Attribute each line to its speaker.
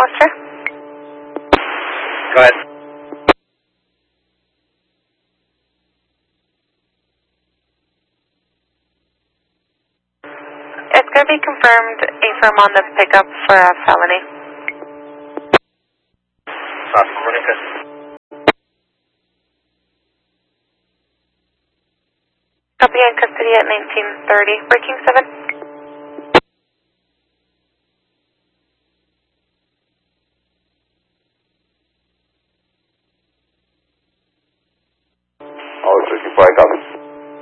Speaker 1: officer.
Speaker 2: Go ahead.
Speaker 1: It's going to be confirmed a firm on this pickup for a felony.
Speaker 2: Monica.
Speaker 1: Copy in custody at 1930, breaking 7.
Speaker 3: Oh, 65, copy.